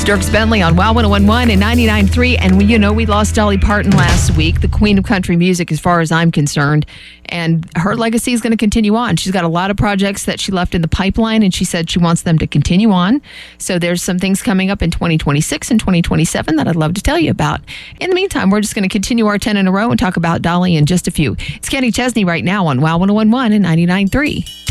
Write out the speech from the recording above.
Dierks Bentley on WOW 1011 and 99.3. And we lost Dolly Parton last week, the queen of country music as far as I'm concerned. And her legacy is going to continue on. She's got a lot of projects that she left in the pipeline, and she said she wants them to continue on. So there's some things coming up in 2026 and 2027 that I'd love to tell you about. In the meantime, we're just going to continue our 10 in a row and talk about Dolly in just a few. It's Kenny Chesney right now on WOW 1011 and 99.3.